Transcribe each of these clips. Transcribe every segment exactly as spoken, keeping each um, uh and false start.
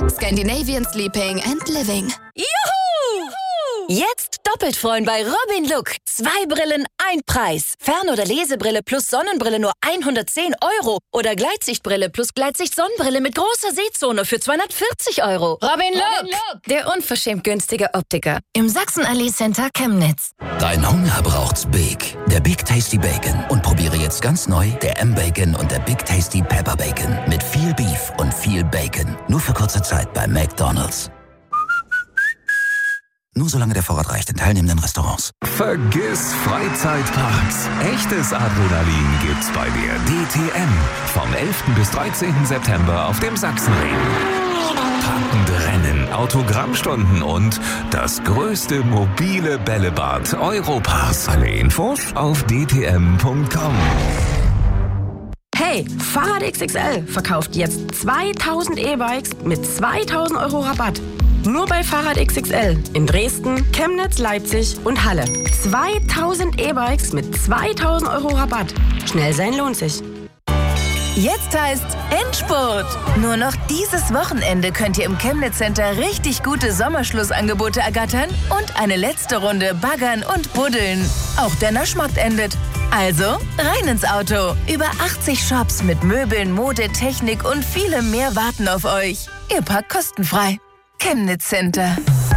Scandinavian Sleeping and Living. Juhu! Jetzt doppelt freuen bei Robin Look. Zwei Brillen, ein Preis. Fern- oder Lesebrille plus Sonnenbrille nur hundertzehn Euro. Oder Gleitsichtbrille plus Gleitsicht-Sonnenbrille mit großer Sehzone für zweihundertvierzig Euro. Robin Look, Robin Look, der unverschämt günstige Optiker. Im Sachsenallee Center Chemnitz. Dein Hunger braucht's Big. Der Big Tasty Bacon. Und probiere jetzt ganz neu der M-Bacon und der Big Tasty Pepper Bacon. Mit viel Beef und viel Bacon. Nur für kurze Zeit bei McDonald's. Nur solange der Vorrat reicht in teilnehmenden Restaurants. Vergiss Freizeitparks. Echtes Adrenalin gibt's bei der D T M. Vom elften bis dreizehnten September auf dem Sachsenring. Packende Rennen, Autogrammstunden und das größte mobile Bällebad Europas. Alle Infos auf d t m punkt com. Hey, Fahrrad X X L verkauft jetzt zweitausend E-Bikes mit zweitausend Euro Rabatt. Nur bei Fahrrad X X L in Dresden, Chemnitz, Leipzig und Halle. zweitausend E-Bikes mit zweitausend Euro Rabatt. Schnell sein lohnt sich. Jetzt heißt Endspurt. Nur noch dieses Wochenende könnt ihr im Chemnitz Center richtig gute Sommerschlussangebote ergattern und eine letzte Runde baggern und buddeln. Auch der Naschmarkt endet. Also rein ins Auto. Über achtzig Shops mit Möbeln, Mode, Technik und vielem mehr warten auf euch. Ihr parkt kostenfrei. Chemnitz Center.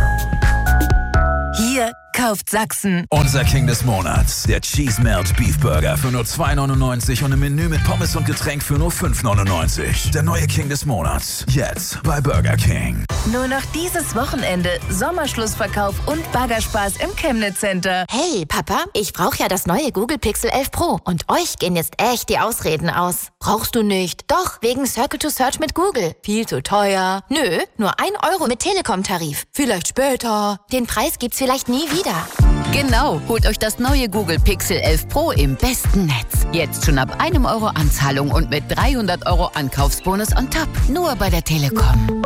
Hier kauft Sachsen. Unser King des Monats, der Cheese Melt Beef Burger für nur zwei neunundneunzig und ein Menü mit Pommes und Getränk für nur fünf neunundneunzig. Der neue King des Monats, jetzt bei Burger King. Nur noch dieses Wochenende Sommerschlussverkauf und Baggerspaß im Chemnitz Center. Hey, Papa, ich brauche ja das neue Google Pixel elf Pro. Und euch gehen jetzt echt die Ausreden aus. Brauchst du nicht? Doch, wegen Circle to Search mit Google. Viel zu teuer. Nö, nur ein Euro mit Telekom-Tarif. Vielleicht später. Den Preis gibt's vielleicht nie wieder. Genau, holt euch das neue Google Pixel elf Pro im besten Netz. Jetzt schon ab einem Euro Anzahlung und mit dreihundert Euro Ankaufsbonus on top. Nur bei der Telekom.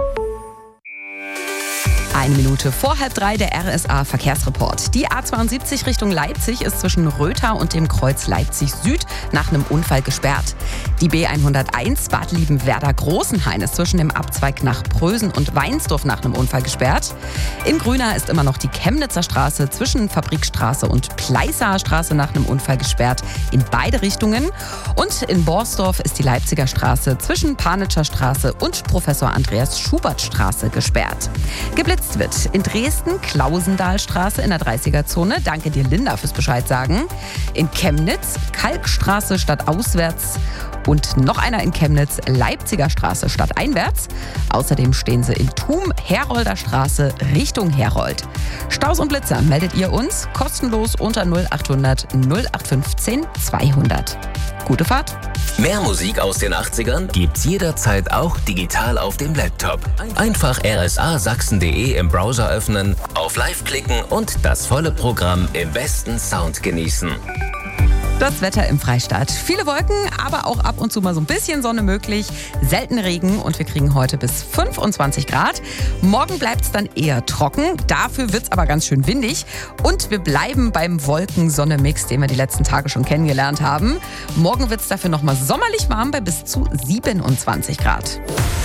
Eine Minute vor halb drei der R S A-Verkehrsreport. Die A zweiundsiebzig Richtung Leipzig ist zwischen Rötha und dem Kreuz Leipzig Süd nach einem Unfall gesperrt. Die B hunderteins Bad Liebenwerda-Großenhain ist zwischen dem Abzweig nach Prösen und Weinsdorf nach einem Unfall gesperrt. In Grünau ist immer noch die Chemnitzer Straße zwischen Fabrikstraße und Pleißer Straße nach einem Unfall gesperrt in beide Richtungen. Und in Borsdorf ist die Leipziger Straße zwischen Panitscher Straße und Professor Andreas Schubert Straße gesperrt. Geblitzt wird in Dresden Klausendahlstraße in der dreißiger-Zone. Danke dir, Linda, fürs Bescheid sagen. In Chemnitz Kalkstraße stadtauswärts und noch einer in Chemnitz Leipziger Straße stadteinwärts. Außerdem stehen sie in Thum Herolder Straße Richtung Herold. Staus und Blitzer meldet ihr uns kostenlos unter null achthundert null acht fünfzehn zweihundert. Gute Fahrt! Mehr Musik aus den achtzigern gibt's jederzeit auch digital auf dem Laptop. Einfach r s a sachsen punkt d e im Browser öffnen, auf Live klicken und das volle Programm im besten Sound genießen. Das Wetter im Freistaat. Viele Wolken, aber auch ab und zu mal so ein bisschen Sonne möglich. Selten Regen und wir kriegen heute bis fünfundzwanzig Grad. Morgen bleibt es dann eher trocken. Dafür wird es aber ganz schön windig. Und wir bleiben beim Wolken-Sonne-Mix, den wir die letzten Tage schon kennengelernt haben. Morgen wird es dafür nochmal sommerlich warm bei bis zu siebenundzwanzig Grad.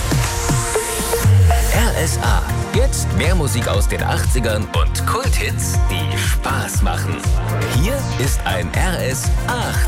R S A. Jetzt mehr Musik aus den achtzigern und Kulthits, die Spaß machen. Hier ist ein R S A.